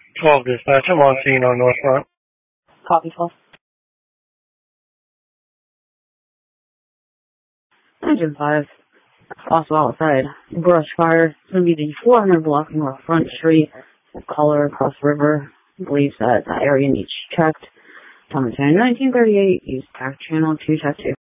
12 dispatch, I'm on scene on North Front. Copy 12. Engine 5. Also outside. Brush fire. It's going to be the 400 block North Front Street. Caller across the river. Believes that area needs checked. Thomas 1938. Use back channel 2 2.